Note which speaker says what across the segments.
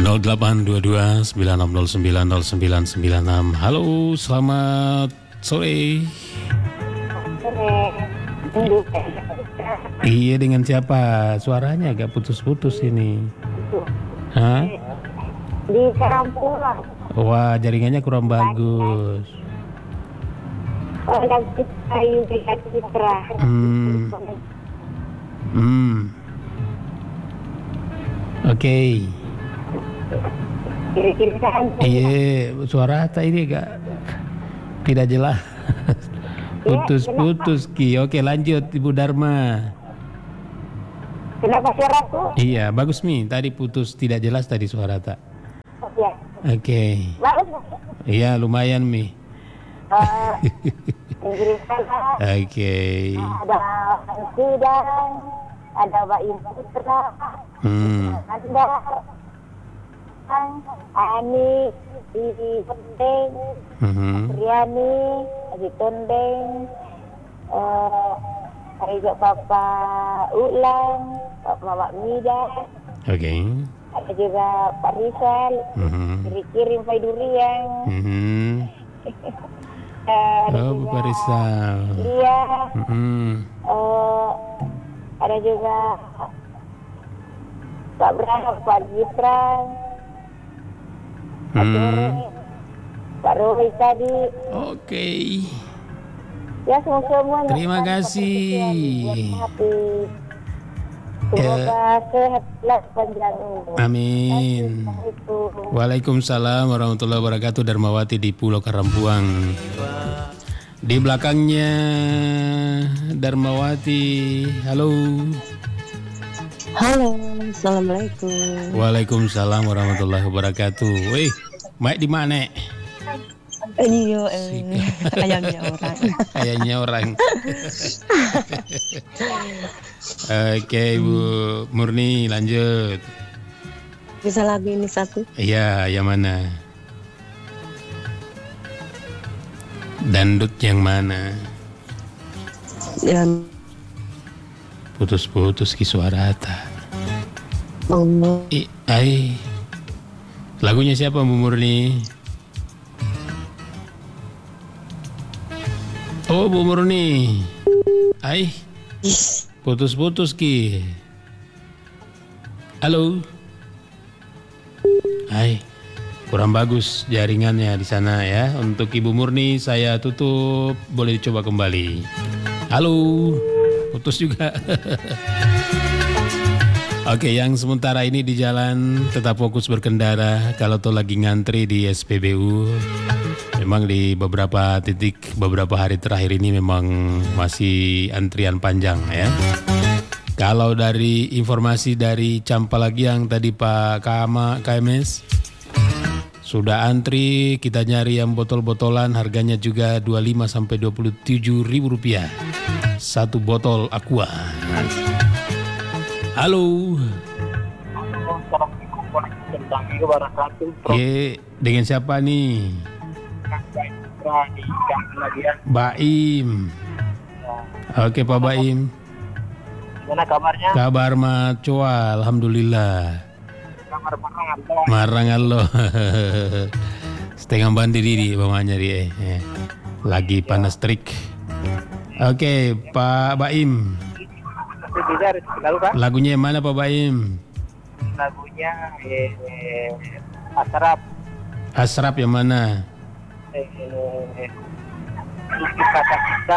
Speaker 1: 0822 9609 0996. Halo, selamat sore. Iya, dengan siapa? Suaranya agak putus-putus ini. Hah?
Speaker 2: Di Karampulang.
Speaker 1: Wah, jaringannya kurang bagus.
Speaker 2: Orang Ayu Bika Citra.
Speaker 1: Oke.
Speaker 2: Kira-kira
Speaker 1: Iya, suara Hatta ini agak tidak jelas. Putus-putus Ki. Oke, lanjut Ibu Dharma.
Speaker 2: kenapa suaraku?
Speaker 1: Iya, bagus Mi. Tadi putus tidak jelas tadi suara Hatta.
Speaker 2: Ya.
Speaker 1: Oke.
Speaker 2: Bagus.
Speaker 1: Iya, lumayan Mi.
Speaker 2: Inggris sana.
Speaker 1: Oke.
Speaker 2: Ada Sidang, ada Mbak Putra, ada Ani, di Tondeng, Riani, di Tondeng, ada juga Papa Ulang, Mama Mida,
Speaker 1: Oke.
Speaker 2: ada juga Pak Rizal, kirim Pak Durian,
Speaker 1: Oh, Bu Rizal.
Speaker 2: Iya, ada juga Pak Brahma, Pak Gibran, Pak Roy tadi.
Speaker 1: Oke.
Speaker 2: Ya, semua.
Speaker 1: Terima kasih.
Speaker 2: Semoga sehat panjang umur.
Speaker 1: Amin. Waalaikumsalam warahmatullahi wabarakatuh. Darmawati di Pulau Karampuang. Di belakangnya Darmawati. Halo.
Speaker 3: Halo, assalamualaikum.
Speaker 1: Waalaikumsalam warahmatullahi wabarakatuh. Wih, Mak di mana?
Speaker 3: Iya, ayamnya orang.
Speaker 1: Ayamnya orang. Oke, Bu Murni, lanjut.
Speaker 3: Bisa lagu ini satu?
Speaker 1: Iya, yang mana? Dandut yang mana?
Speaker 3: Yang
Speaker 1: Putus-putus Ki suara Hatta.
Speaker 3: Allah.
Speaker 1: Lagunya siapa Bu Murni? Oh, Bu Murni. Putus-putus Ki. Halo. Kurang bagus jaringannya di sana ya. Untuk Ibu Murni saya tutup. Boleh dicoba kembali. Halo. Putus juga. Oke, yang sementara ini di jalan tetap fokus berkendara. Kalau tuh lagi ngantri di SPBU, memang di beberapa titik beberapa hari terakhir ini memang masih antrian panjang ya. Kalau dari informasi dari Campalagiang tadi Pak KMS sudah antri, kita nyari yang botol-botolan harganya juga 25 sampai 27 ribu rupiah. Satu botol Aqua. Halo. Dengan siapa nih? Baim. Oke Pak Baim.
Speaker 2: Gimana kabarnya?
Speaker 1: Kabar macoa, alhamdulillah.
Speaker 2: Kamar
Speaker 1: Marangan lo. Setengah bandi diri bawahnya dia. Lagi panas terik. Oke, Pak Baim. Lagunya yang mana Pak Baim?
Speaker 2: Lagunya Asrap.
Speaker 1: Asrap yang mana?
Speaker 2: 7 kata cinta.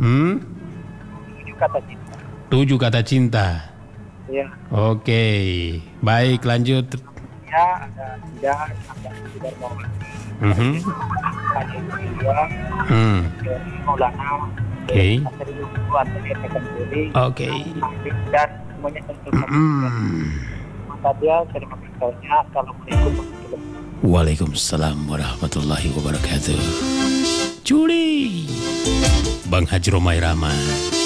Speaker 2: 7 kata cinta.
Speaker 1: 7 kata cinta.
Speaker 2: Iya.
Speaker 1: Oke, baik lanjut.
Speaker 2: Ya, ada tidak mau. Ada dua. Maulana.
Speaker 1: Oke.
Speaker 2: Oke. Dan semuanya tentu. Maka dia terima kasihnya. Assalamualaikum.
Speaker 1: Waalaikumsalam warahmatullahi wabarakatuh. Curi Bang Haji Romai Rama.